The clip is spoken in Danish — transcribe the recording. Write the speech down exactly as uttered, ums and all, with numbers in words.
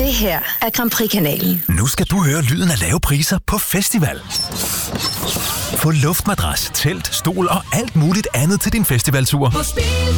Det her er Grand Prix-kanalen. Nu skal du høre lyden af lave priser på festival. Få luftmadras, telt, stol og alt muligt andet til din festivaltur.